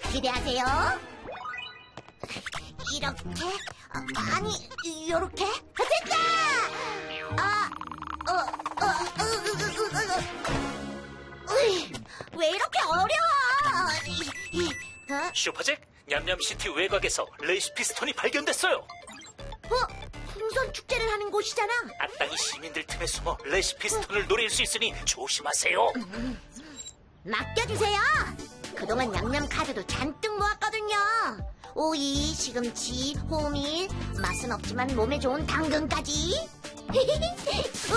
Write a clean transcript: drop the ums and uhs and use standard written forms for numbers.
기대하세요. 이렇게? 아니, 요렇게? 됐다! 왜 이렇게 어려워? 슈퍼잭, 냠냠시티 외곽에서 레시피 스톤이 발견됐어요. 풍선 축제를 하는 곳이잖아. 악당이 시민들 틈에 숨어 레시피 스톤을 노릴 수 있으니 조심하세요. 맡겨주세요. 그동안 양념 카드도 잔뜩 모았거든요. 오이, 시금치, 호밀, 맛은 없지만 몸에 좋은 당근까지.